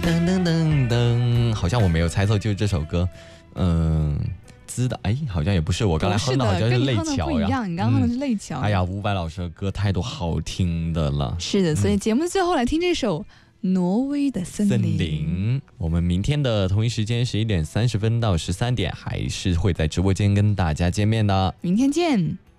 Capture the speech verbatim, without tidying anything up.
噔噔噔噔，好像我没有猜错，就是这首歌。嗯，滋的，哎，好像也不是，我刚才哼的好像是泪桥呀。 你刚刚哼的是泪桥、嗯。 哎呀，伍佰老师的歌太多好听的了。 是的，所以节目最后来听这首《挪威的森林》。森林。 我们明天的同一时间十一点三十分到十三点，还是会在直播间跟大家见面的。 明天见。